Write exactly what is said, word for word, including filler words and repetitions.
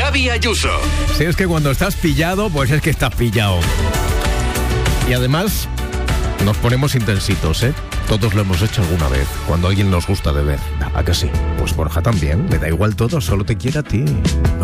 Xavi Ayuso. Si es que cuando estás pillado, pues es que estás pillado. Y además, nos ponemos intensitos, ¿eh? Todos lo hemos hecho alguna vez, cuando a alguien nos gusta beber. ¿A que sí? Pues Borja también, le da igual todo, solo te quiere a ti.